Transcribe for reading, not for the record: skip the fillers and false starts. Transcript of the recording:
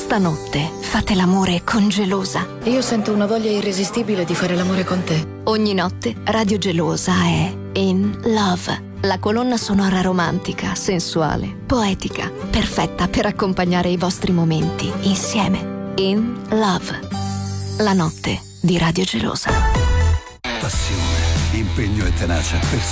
Stanotte fate l'amore con Gelosa. Io sento una voglia irresistibile di fare l'amore con te. Ogni notte Radio Gelosa è In Love, la colonna sonora romantica, sensuale, poetica, perfetta per accompagnare i vostri momenti insieme. In Love, la notte di Radio Gelosa. Passione, impegno e tenacia per